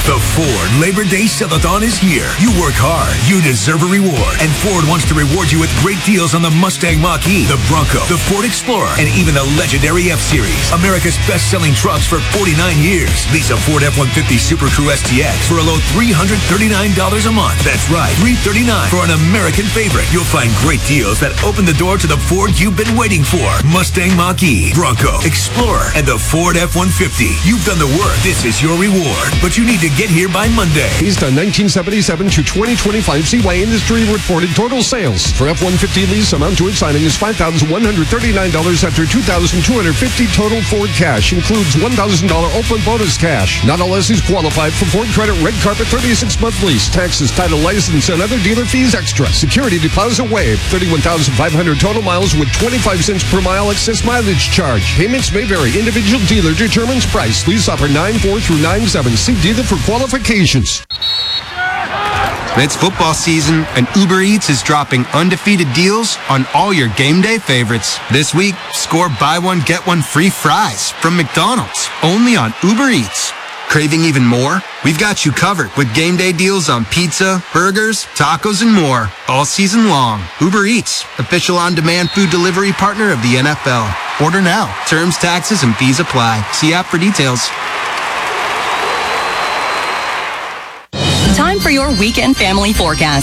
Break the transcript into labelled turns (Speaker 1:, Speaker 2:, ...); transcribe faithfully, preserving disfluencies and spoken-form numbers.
Speaker 1: The Ford Labor Day Sell-a-thon is here. You work hard, you deserve a reward. And Ford wants to reward you with great deals on the Mustang Mach-E, the Bronco, the Ford Explorer, and even the legendary F-Series. America's best-selling trucks for forty-nine years. Lease a Ford F one fifty Super Crew S T X for a low three hundred thirty-nine dollars a month. That's right, three hundred thirty-nine dollars for an American favorite. You'll find great deals that open the door to the Ford you've been waiting for. Mustang Mach-E, Bronco, Explorer, and the Ford F one fifty. You've done the work. This is your reward. But you need to get here by Monday.
Speaker 2: Based on nineteen seventy-seven to twenty twenty-five C Y Industry reported total sales for F one fifty lease amount to its signing is five thousand one hundred thirty-nine dollars after two thousand two hundred fifty dollars total Ford cash. Includes one thousand dollars open bonus cash. Not all lessees qualified for Ford Credit Red Carpet thirty-six month lease. Taxes, title, license, and other dealer fees extra. Security deposit waived. thirty-one thousand five hundred total miles with twenty-five cents per mile excess mileage charge. Payments may vary. Individual dealer determines price. Lease offer nine four through nine seven. See dealer for qualifications.
Speaker 3: It's football season, and Uber Eats is dropping undefeated deals on all your game day favorites. This week, score buy one, get one free fries from McDonald's, only on Uber Eats. Craving even more? We've got you covered with game day deals on pizza, burgers, tacos, and more, all season long. Uber Eats, official on-demand food delivery partner of the N F L. Order now. Terms, taxes, and fees apply. See app for details.
Speaker 4: Time for your weekend family forecast.